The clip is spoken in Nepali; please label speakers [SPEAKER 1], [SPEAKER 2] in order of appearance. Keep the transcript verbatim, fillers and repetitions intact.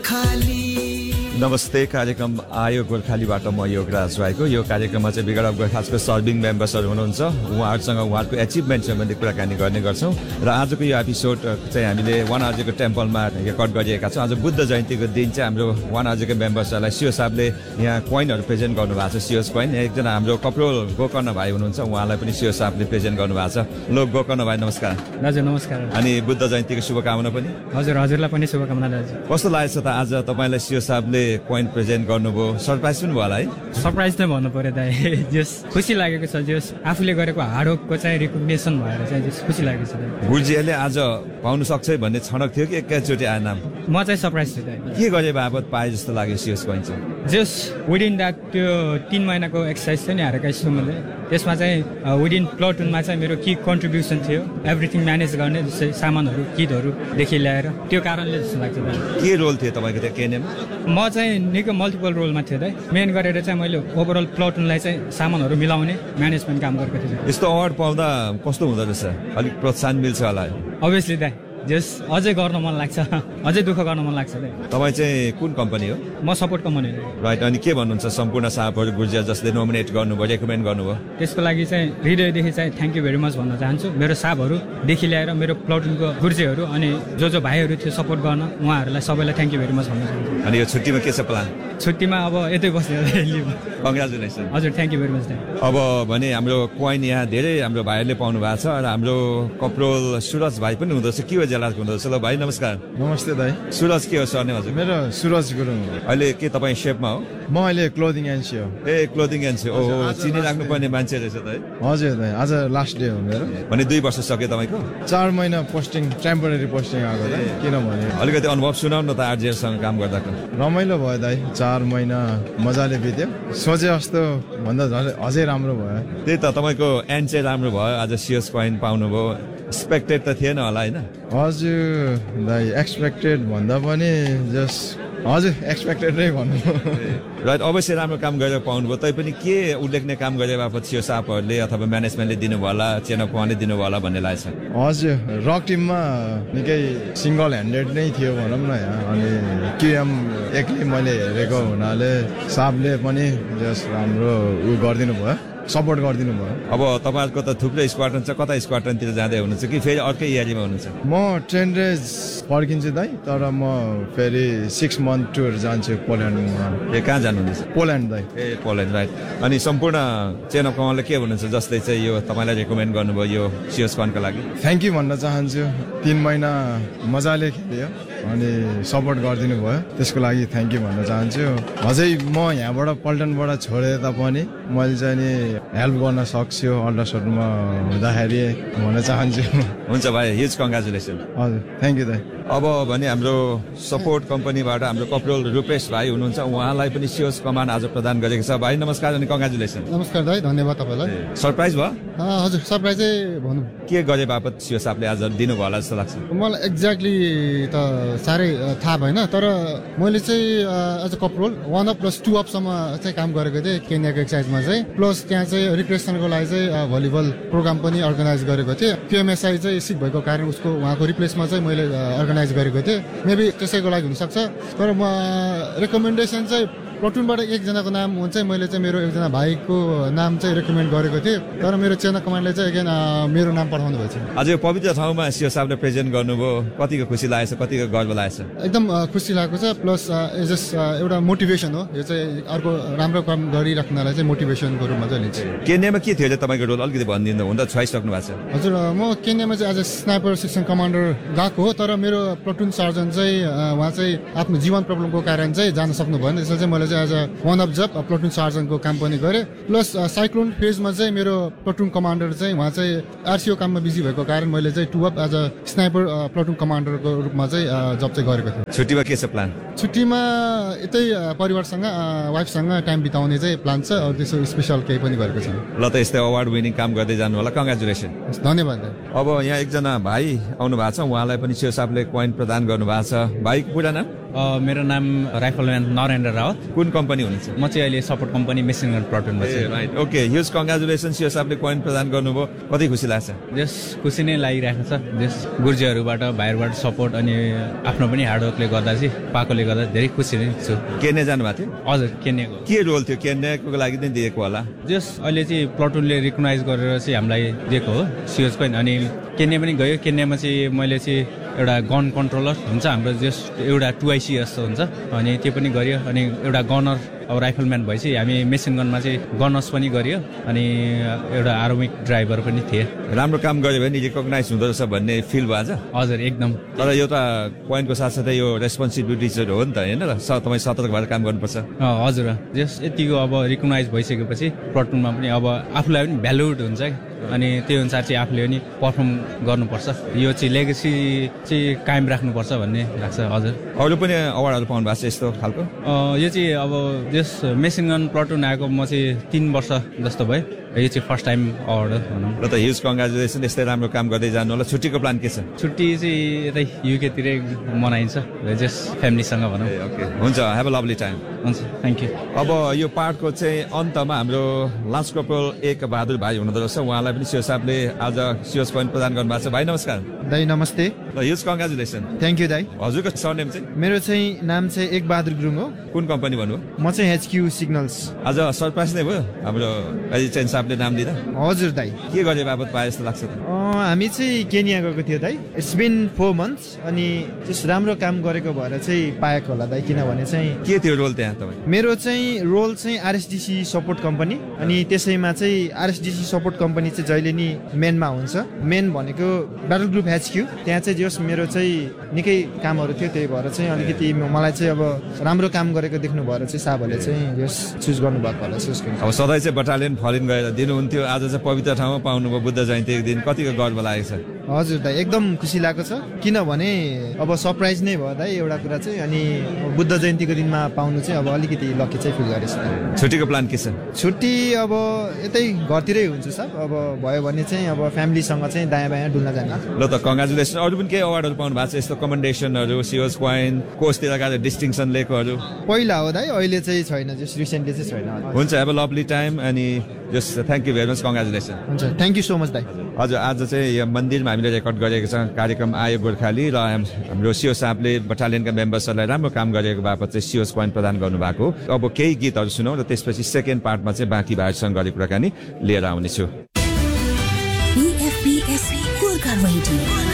[SPEAKER 1] नमस्ते, कार्यक्रम आयो गोर्खालीबाट म योगराज राईको। यो कार्यक्रममा चाहिँ बिगड अफ गोर्खालीको सर्भिङ मेम्बर्सहरू हुनुहुन्छ, उहाँहरूसँग उहाँहरूको एचिभमेन्ट सम्बन्धी कुराकानी गर्ने गर्छौँ। र आजको यो एपिसोड चाहिँ हामीले वान आरजेको टेम्पलमा रेकर्ड गरिएका छौँ। आज बुद्ध जयन्तीको दिन चाहिँ हाम्रो वान आरजेको मेम्बर्सहरूलाई सिओ साहबले यहाँ कोइनहरू प्रेजेन्ट गर्नुभएको छ। सिओस कोइन एकजना हाम्रो कप्रोल गोकर्ण भाइ हुनुहुन्छ, उहाँलाई पनि सिओ साहबले प्रेजेन्ट गर्नुभएको छ। लो गोकर्ण भाइ नमस्कार।
[SPEAKER 2] हजुर नमस्कार।
[SPEAKER 1] अनि बुद्ध जयन्तीको शुभकामना पनि।
[SPEAKER 2] हजुर हजुरलाई पनि शुभकामना दाजु।
[SPEAKER 1] कस्तो लागेको छ त आज तपाईँलाई सिओ साहबले कोइन प्रेजेन्ट गर्नुभयो? सरप्राइज पनि भयो होला है?
[SPEAKER 2] सरप्राइज नै भन्नु पर्यो दाइ। जस खुसी लागेको छ, जस आफूले गरेको हार्डवर्कको चाहिँ रिकग्नेसन भएर चाहिँ जस खुसी लागेको छ।
[SPEAKER 1] गुरुजीहरूले आज पाउनु सक्छ भन्ने छनक थियो कि एकैचोटि आएन?
[SPEAKER 2] म चाहिँ सरप्राइज थिएँ दाइ।
[SPEAKER 1] के गरे बाबत पाए जस्तो लाग्यो सिओस कोइन चाहिँ?
[SPEAKER 2] जस विदिन द्याट त्यो तिन महिनाको एक्सर्साइज थियो नि हारेका छु मैले, त्यसमा चाहिँ विदिन प्लटुनमा चाहिँ मेरो के कन्ट्रिब्युसन थियो, एभ्रिथिङ म्यानेज गर्ने, जस्तै सामानहरू किटहरूदेखि ल्याएर, त्यो कारणले जस्तो लाग्छ दाइ।
[SPEAKER 1] के रोल थियो तपाईँको त्यो केएनएम?
[SPEAKER 2] म चाहिँ निकै मल्टिपल रोलमा थिएँ दाइ। मेन गरेर चाहिँ मैले ओभरअल प्लटुनलाई चाहिँ सामानहरू मिलाउने म्यानेजमेन्ट काम गरेको थिएँ।
[SPEAKER 1] यस्तो अवार्ड पाउँदा कस्तो हुँदो रहेछ? अलिक प्रोत्साहन मिल्छ होला?
[SPEAKER 2] अभियसली दाइ, जस अझै गर्न मन लाग्छ, अझै दुःख गर्न मन लाग्छ दाइ।
[SPEAKER 1] तपाईँ चाहिँ कुन कम्पनी हो?
[SPEAKER 2] म सपोर्ट कम्पनी हो।
[SPEAKER 1] राइट। अनि के भन्नुहुन्छ सम्पूर्ण साहबहरू गुरुजी जसले नोमिनेट गर्नुभयो, रेकमेन्ड गर्नुभयो?
[SPEAKER 2] त्यसको लागि चाहिँ हृदयदेखि चाहिँ थ्याङ्क यू भेरी मच भन्न चाहन्छु। मेरो साहबहरूदेखि ल्याएर मेरो प्लटुनको गुरुजीहरू अनि जो जो भाइहरू थियो सपोर्ट गर्न, उहाँहरूलाई सबैलाई थ्याङ्क यू भेरी मच भन्न चाहन्छु।
[SPEAKER 1] अनि यो छुट्टीमा के छ प्लान?
[SPEAKER 2] छुट्टीमा अब यतै बस्ने।
[SPEAKER 1] कङ्ग्रेचुलेसन।
[SPEAKER 2] हजुर थ्याङ्क यू भेरी मच दाइ।
[SPEAKER 1] अब भने हाम्रो कोइन यहाँ धेरै हाम्रो भाइहरूले पाउनु भएको छ र हाम्रो कप्रोल सुरज भाइ पनि हुँदो रहेछ। के हो जेलाको हुँदो रहेछ? ल भाइ नमस्कार।
[SPEAKER 3] नमस्ते दाइ।
[SPEAKER 1] सुरज के हो सरनेम हजुर?
[SPEAKER 3] मेरो सुरज गुरुङ।
[SPEAKER 1] अहिले के तपाईँ सेपमा हो?
[SPEAKER 3] म अहिले क्लोदिङ एन्सी हो।
[SPEAKER 1] ए क्लोदिङ एन्सी। ओ चिनिराख्नु पर्ने मान्छे रहेछ त है?
[SPEAKER 3] हजुर दाइ, आज लास्ट डे हो मेरो।
[SPEAKER 1] भने दुई वर्ष सक्यो तपाईँको?
[SPEAKER 3] चार महिना पोस्टिङ, टेम्पोरेरी पोस्टिङ आएको दाइ। किनभने
[SPEAKER 1] अलिकति अनुभव सुनाउनु न त आरजिएसँग काम गर्दाको।
[SPEAKER 3] रमाइलो भयो दाइ, चार महिना मजाले बित्यो। सोचे जस्तो भन्दा अझै राम्रो भयो।
[SPEAKER 1] त्यही त, तपाईँको एन्ड चाहिँ राम्रो भयो, आज सिओस कोइन पाउनुभयो। एक्सपेक्टेड त थिएन होला होइन?
[SPEAKER 3] हजुर दाइ, एक्सपेक्टेड भन्दा पनि जस हजुर एक्सपेक्टेड नै भन्नु।
[SPEAKER 1] राइट। अवश्य राम्रो काम गरेर पाउनुभयो। तैपनि के उल्लेख्ने काम गरे बापत सिओ साहबहरूले अथवा म्यानेजमेन्टले दिनुभयो होला, चेनक उहाँले दिनुभयो होला भन्ने लागेको छ?
[SPEAKER 3] हजुर, रक टिममा निकै सिङ्गल ह्यान्डेड नै थियो भनौँ न यहाँ। अनि केएम एक्लै मैले हेरेको हुनाले साहबले पनि जस राम्रो उ गरिदिनु भयो, सपोर्ट गरिदिनु भयो।
[SPEAKER 1] अब तपाईँहरूको त थुप्रै स्क्वाड्रन छ, कता स्क्वाड्रनतिर जाँदै हुनुहुन्छ कि फेरि अर्कै एरियामा हुनुहुन्छ?
[SPEAKER 3] म ट्रेन रेज फर्किन्छु दाइ, तर म फेरि सिक्स मन्थ टुर जान्छु पोल्यान्डमा।
[SPEAKER 1] ए कहाँ जानुहुँदैछ?
[SPEAKER 3] पोल्यान्ड दाइ।
[SPEAKER 1] ए पोल्यान्ड, राइट। अनि सम्पूर्ण चेन अफ कमान्डले के भन्नुहुन्छ जसले चाहिँ यो तपाईँलाई रेकमेन्ड गर्नुभयो यो सिओस कोइनको लागि?
[SPEAKER 3] थ्याङ्क यू भन्न चाहन्छु। तिन महिना मजाले खेल्यो अनि सपोर्ट गरिदिनु भयो, त्यसको लागि थ्याङ्क यू भन्न चाहन्छु। अझै म यहाँबाट पल्टनबाट छोडे तापनि मैले चाहिँ नि हेल्प गर्न सक्छु अल्ट्रासाउन्डमा हुँदाखेरि भन्न चाहन्छु।
[SPEAKER 1] हुन्छ भाइ, ह्युज कङ्ग्रेचुलेसन।
[SPEAKER 3] हजुर थ्याङ्क यू दाइ।
[SPEAKER 1] अब भने हाम्रो सपोर्ट कम्पनीबाट हाम्रो कप्रोल रूपेश भाइ हुनुहुन्छ, उहाँलाई पनि सिओस कमान्ड आज प्रदान गरेको छ। भाइ नमस्कार अनि कङ्ग्रेचुलेसन।
[SPEAKER 4] नमस्कार दाइ, धन्यवाद तपाईँलाई।
[SPEAKER 1] सरप्राइज भयो?
[SPEAKER 4] हजुर सरप्राइजै भनौँ।
[SPEAKER 1] के गरे बापत सिओ साहबले आज दिनुभयो होला जस्तो लाग्छ?
[SPEAKER 4] मलाई एक्ज्याक्टली त साह्रै थाहा भएन, तर मैले चाहिँ as a कप्रोल one of plus two अपसम्म चाहिँ काम गरेको थिएँ केन्याको एक्सर्साइजमा चाहिँ। प्लस त्यहाँ चाहिँ रिक्रेसनको लागि चाहिँ भलिबल प्रोग्राम पनि अर्गनाइज गरेको थिएँ। क्युएमएसआई चाहिँ सिक भएको कारण उसको उहाँको रिप्लेसमा चाहिँ मैले अर्गनाइज गरेको थिएँ। मेबी त्यसैको लागि हुनसक्छ, तर म रेकमेन्डेसन चाहिँ प्लटुनबाट एकजनाको नाम हुन्छ, मैले चाहिँ मेरो एकजना भाइको नाम चाहिँ रेकमेन्ड गरेको थिएँ, तर मेरो चेना कमान्डले चाहिँ अगेन मेरो नाम पठाउनु भएको छ।
[SPEAKER 1] आज यो पवित्र ठाउँमा सिओ साहबले प्रेजेन्ट गर्नुभयो, कतिको खुसी लागेछ, कतिको गर्व लागेछ?
[SPEAKER 4] एकदम खुसी लागेको छ, प्लस जस्ट एउटा मोटिभेसन हो। यो चाहिँ अर्को राम्रो काम गरिराख्नलाई चाहिँ मोटिभेसनको रूपमा चाहिँ लिन्छ।
[SPEAKER 1] केन्यामा के थियो तपाईँको रोल अलिकति भनिदिनु हुँदा छुवाइसक्नु भएको छ?
[SPEAKER 4] हजुर, म केन्यामा चाहिँ as a sniper section commander गएको हो, तर मेरो प्लटुन सर्जन चाहिँ उहाँ चाहिँ आफ्नो जीवन प्रब्लमको कारण चाहिँ जान सक्नु भएन, त्यसले चाहिँ मैले एज अ वान अफ जब प्लटुन सर्जनको काम पनि गरेँ। प्लस साइक्लोन फेजमा चाहिँ मेरो प्लटुन कमान्डर चाहिँ उहाँ चाहिँ आरसिओ काममा बिजी भएको कारण मैले चाहिँ to up as a sniper प्लटुन कमान्डरको रूपमा चाहिँ जब चाहिँ गरेको थिएँ।
[SPEAKER 1] छुट्टीमा के छ प्लान?
[SPEAKER 4] छुट्टीमा यतै परिवारसँग वाइफसँग टाइम बिताउने चाहिँ प्लान छ, अरू त्यसो स्पेसल केही पनि गरेको छैन।
[SPEAKER 1] ल त यस्तै अवार्ड विनिङ काम गर्दै जानु होला, कङ्ग्रेचुलेसन।
[SPEAKER 4] धन्यवाद।
[SPEAKER 1] अब यहाँ एकजना भाइ आउनु भएको छ, उहाँलाई पनि सिओ साहबले कोइन प्रदान गर्नुभएको छ। भाइको पुरा नाम?
[SPEAKER 5] मेरो नाम राइफलम्यान नरेन्द्र रावत।
[SPEAKER 1] कुन कम्पनी हुनुहुन्छ?
[SPEAKER 5] म चाहिँ अहिले सपोर्ट कम्पनी मेसिन गन प्लटुनमा छु।
[SPEAKER 1] Right, okay, huge congratulation. CO साहबले पोइन्ट प्रदान गर्नुभयो, कति खुसी लाग्छ?
[SPEAKER 5] जस खुसी नै लागिरहेको छ। जस गुर्जीहरूबाट भाइहरूबाट सपोर्ट अनि आफ्नो पनि हार्डवर्कले गर्दा चाहिँ पाएकोले गर्दा धेरै खुसी नै छु।
[SPEAKER 1] केन्या जानुभएको थियो?
[SPEAKER 5] हजुर, केन्याको।
[SPEAKER 1] के रोल थियो? केन्याको लागि नै दिएको होला?
[SPEAKER 5] जस अहिले चाहिँ प्लटुनले रिकगनाइज गरेर चाहिँ हामीलाई दिएको हो सिओजको। अनि केन्या पनि गयो। केन्यामा चाहिँ मैले चाहिँ एउटा गन कन्ट्रोलर हुन्छ हाम्रो, जस्ट एउटा टु आइसी जस्तो हुन्छ, अनि त्यो पनि गरियो। अनि एउटा गनर अब राइफलम्यान भएपछि हामी मेसिन गनमा चाहिँ गनर्स पनि गरियो, अनि एउटा आर्मिक ड्राइभर पनि थिए।
[SPEAKER 1] राम्रो काम गऱ्यो भने रिकगनाइज हुँदो रहेछ भन्ने फिल भयो आज?
[SPEAKER 5] हजुर, एकदम।
[SPEAKER 1] तर एउटा पोइन्टको साथसाथै यो रेस्पोन्सिबिलिटिजहरू हो नि त, होइन र? तपाईँ सतर्क भएर काम गर्नुपर्छ।
[SPEAKER 5] हजुर, जस यतिको अब रिकगनाइज भइसकेपछि प्लटुनमा पनि अब आफूलाई पनि भ्यालुड हुन्छ है, अनि त्यो अनुसार चाहिँ आफूले पनि पर्फर्म गर्नुपर्छ। यो चाहिँ लेगेसी चाहिँ कायम राख्नुपर्छ भन्ने लाग्छ। हजुर,
[SPEAKER 1] अरू पनि अवार्डहरू पाउनु भएको छ यस्तो खालको?
[SPEAKER 5] यो चाहिँ अब जस मेसिन गन प्लटुन आएको म चाहिँ तिन वर्ष जस्तो भयो। यो चाहिँ फर्स्ट टाइम अवार्ड हो भनौँ।
[SPEAKER 1] र त ह्युज कङ्ग्रेचुलेसन। यस्तै राम्रो काम गर्दै जानु होला। छुट्टीको प्लान के छ?
[SPEAKER 5] छुट्टी चाहिँ यतै युकेतिरै मनाइन्छ, जस फ्यामिलीसँग भनौँ।
[SPEAKER 1] ओके, हुन्छ, हेभ अ लभली टाइम।
[SPEAKER 5] हुन्छ, थ्याङ्क यू।
[SPEAKER 1] अब यो पार्टको चाहिँ अन्तमा हाम्रो लान्स कर्पोरल एक बहादुर भाइ हुनुहुँदो रहेछ। उहाँलाई पनि सिओ साहबले आज सिओस पोइन्ट प्रदान गर्नुभएको छ। भाइ नमस्कार।
[SPEAKER 6] दाई नमस्ते।
[SPEAKER 1] र ह्युज कङ्ग्रेचुलेसन।
[SPEAKER 6] थ्याङ्क यू दाई।
[SPEAKER 1] हजुरको सरनेम चाहिँ?
[SPEAKER 6] मेरो चाहिँ नाम चाहिँ एक बहादुर गुरुङ हो।
[SPEAKER 1] कुन कम्पनी भन्नुभयो?
[SPEAKER 6] म चाहिँ एचक्यू सिग्नल्स।
[SPEAKER 1] आज सरप्राइज नै भयो हाम्रो एजिस्टेन्ट साहबले नाम दिँदा?
[SPEAKER 6] हजुर दाई।
[SPEAKER 1] के गरे बाबत पाए जस्तो लाग्छ?
[SPEAKER 6] हामी चाहिँ केन्या गएको थियो दाई। इट्स बिन फोर मन्थ्स, अनि त्यस राम्रो काम गरेको भएर चाहिँ पाएको होला दाई। किनभने चाहिँ
[SPEAKER 1] के थियो रोल त्यहाँ तपाईँ?
[SPEAKER 6] मेरो चाहिँ रोल चाहिँ आरएसडिसी सपोर्ट कम्पनी, अनि त्यसैमा चाहिँ आरएसडिसी सपोर्ट कम्पनी चाहिँ जहिले नि मेनमा हुन्छ। मेन भनेको ब्याटल ग्रुप एचक्यू, त्यहाँ चाहिँ जस मेरो चाहिँ निकै कामहरू थियो, त्यही भएर चाहिँ अलिकति मलाई चाहिँ अब राम्रो काम गरेको देख्नु भएर चाहिँ साहबहरूले चाहिँ यस चुज गर्नुभएको होला।
[SPEAKER 1] अब सधैँ चाहिँ बटालियन फरिन गएर दिनुहुन्थ्यो, आज चाहिँ पवित्र ठाउँमा पाउनुभयो बुद्ध जयन्तीको दिन, कतिको गर्व लागेको छ?
[SPEAKER 6] हजुर दाइ, एकदम खुसी लागेको छ। किनभने अब सरप्राइज नै भयो दाइ एउटा कुरा चाहिँ, अनि बुद्ध जयन्तीको दिनमा पाउनु चाहिँ अब अलिकति लकी चाहिँ फिल गरेछ।
[SPEAKER 1] छुट्टीको प्लान के छ?
[SPEAKER 6] छुट्टी अब यतै घरतिरै हुन्छ साहब। अब भयो भने चाहिँ अब फ्यामिलीसँग चाहिँ दायाँ बायाँ डुल्न जाने।
[SPEAKER 1] ल त, कङ्ग्रेचुलेसन। अरू पनि केही अवार्डहरू पाउनु भएको छ यस्तो, कमेन्डेसनहरू, सिओस पोइन्ट, कोषतिर गएर डिस्टिङसन लिएकोहरू?
[SPEAKER 6] पहिला हो दाइ, अहिले चाहिँ छैन, जस्ट रिसेन्टली चाहिँ छैन।
[SPEAKER 1] हुन्छ, हेभ अ लभली टाइम, अनि just thank you very much, congratulation.
[SPEAKER 6] हुन्छ, थ्याङ्क यू सो मच दाइ।
[SPEAKER 1] हजुर, आज चाहिँ यो मन्दिरमा हामीले रेकर्ड गरेको छ कार्यक्रम आयो गोर्खाली, र हाम्रो सिओ साहबले बटालियनका मेम्बर्सहरूलाई राम्रो काम गरेको बापत चाहिँ सिओस पोइन्ट प्रदान गर्नुभएको हो। अब केही गीतहरू सुनौँ र त्यसपछि सेकेन्ड पार्टमा चाहिँ बाँकी भाइहरूसँग गरेको कुराकानी लिएर आउनेछु।